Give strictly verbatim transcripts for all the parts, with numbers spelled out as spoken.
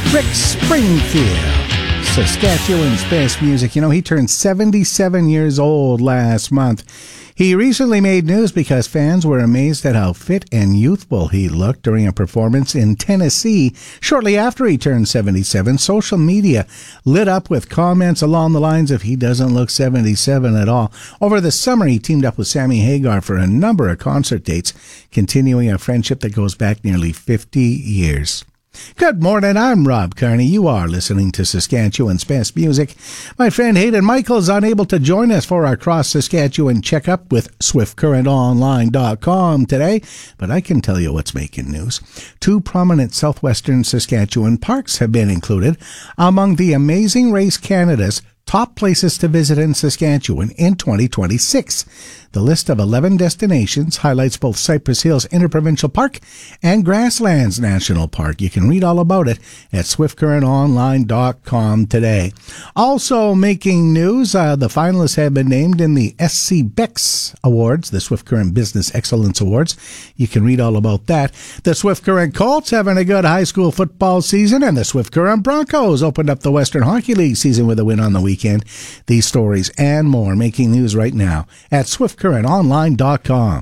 Rick Springfield, Saskatchewan's best music. You know, he turned seventy-seven years old last month. He recently made news because fans were amazed at how fit and youthful he looked during a performance in Tennessee. Shortly after he turned seventy-seven, social media lit up with comments along the lines of he doesn't look seventy-seven at all. Over the summer, he teamed up with Sammy Hagar for a number of concert dates, continuing a friendship that goes back nearly fifty years. Good morning, I'm Rob Carney. You are listening to Saskatchewan's best music. My friend Hayden Michael's unable to join us for our cross-Saskatchewan checkup with Swift Current Online dot com today, but I can tell you what's making news. Two prominent southwestern Saskatchewan parks have been included among the Amazing Race Canada's top places to visit in Saskatchewan in twenty twenty-six. The list of eleven destinations highlights both Cypress Hills Interprovincial Park and Grasslands National Park. You can read all about it at Swift Current Online dot com today. Also making news, uh, the finalists have been named in the S C Bex Awards, the Swift Current Business Excellence Awards. You can read all about that. The Swift Current Colts having a good high school football season, and the Swift Current Broncos opened up the Western Hockey League season with a win on the weekend. These stories and more making news right now at Swift Current Online dot com.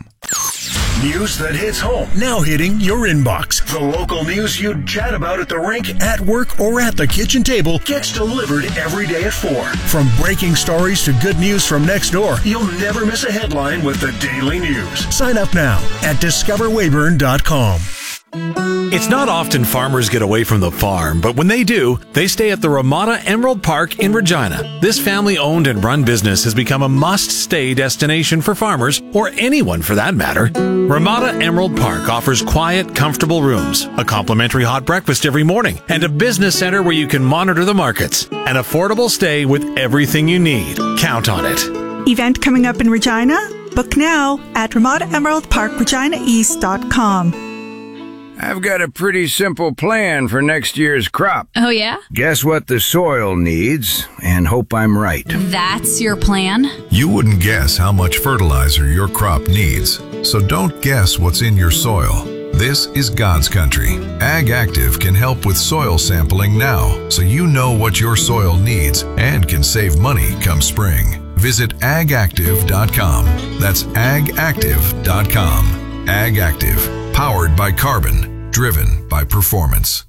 News that hits home, now hitting your inbox. The local news you'd chat about at the rink, at work, or at the kitchen table gets delivered every day at four. From breaking stories to good news from next door, you'll never miss a headline with the Daily News. Sign up now at discover weyburn dot com. It's not often farmers get away from the farm, but when they do, they stay at the Ramada Emerald Park in Regina. This family-owned and run business has become a must-stay destination for farmers, or anyone for that matter. Ramada Emerald Park offers quiet, comfortable rooms, a complimentary hot breakfast every morning, and a business center where you can monitor the markets. An affordable stay with everything you need. Count on it. Event coming up in Regina? Book now at Ramada Emerald Park Regina East dot com. I've got a pretty simple plan for next year's crop. Oh, yeah? Guess what the soil needs, and hope I'm right. That's your plan? You wouldn't guess how much fertilizer your crop needs, so don't guess what's in your soil. This is God's country. Ag Active can help with soil sampling now, so you know what your soil needs and can save money come spring. Visit ag active dot com. That's ag active dot com. Ag Active. Powered by carbon, driven by performance.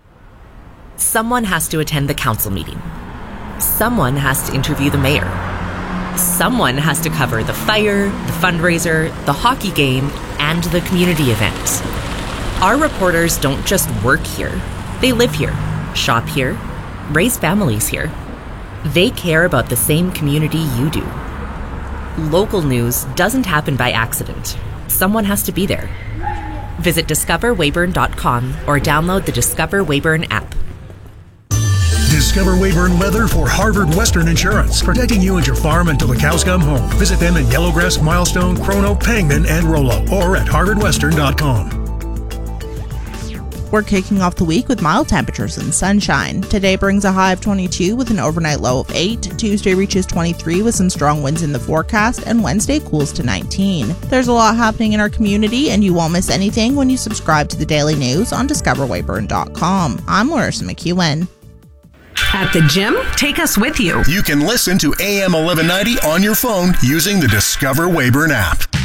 Someone has to attend the council meeting. Someone has to interview the mayor. Someone has to cover the fire, the fundraiser, the hockey game, and the community event. Our reporters don't just work here. They live here, shop here, raise families here. They care about the same community you do. Local news doesn't happen by accident. Someone has to be there. Visit discover weyburn dot com or download the Discover Weyburn app. Discover Weyburn weather for Harvard Western Insurance, protecting you and your farm until the cows come home. Visit them in Yellowgrass, Milestone, Chrono, Pangman, and Rollo, or at harvard western dot com. We're kicking off the week with mild temperatures and sunshine. Today brings a high of twenty-two with an overnight low of eight. Tuesday reaches twenty-three with some strong winds in the forecast, and Wednesday cools to nineteen. There's a lot happening in our community, and you won't miss anything when you subscribe to the Daily News on discover weyburn dot com. I'm Larissa McEwen. At the gym? Take us with you. You can listen to A M eleven ninety on your phone using the Discover Weyburn app.